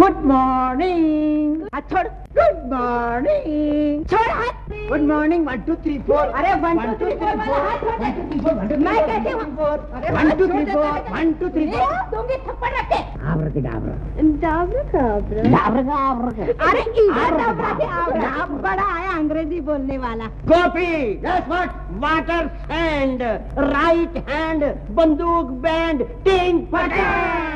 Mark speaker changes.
Speaker 1: Good morning. छोड़। Good morning. छोड़ हाथ। Good morning. 1 2 3 4। अरे 1 2 3 4 मैं कहती हूँ 1 2 3 4 1 2 3 4 दूंगी थप्पड़ रख के। आवर के डाबर। अरे इधर बड़ा आया अंग्रेजी बोलने वाला।
Speaker 2: Coffee. Yes what? Water sand, right hand, बंदूक बैंड, टिंग पटा।